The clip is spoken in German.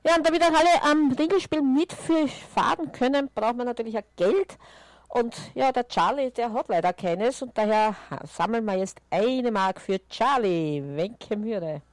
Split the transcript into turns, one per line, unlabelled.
Ja, und damit auch alle am Ringelspiel mitfahren können, braucht man natürlich auch Geld. Und ja, der Charlie, der hat leider keines und daher sammeln wir jetzt eine Mark für Charlie. Wenke Mühre.